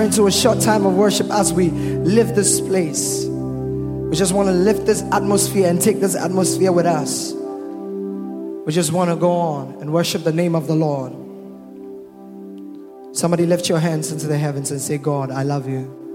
into a short time of worship as we lift this place. We just want to lift this atmosphere and take this atmosphere with us. We just want to go on and worship the name of the Lord. Somebody lift your hands into the heavens and say, God, I love you.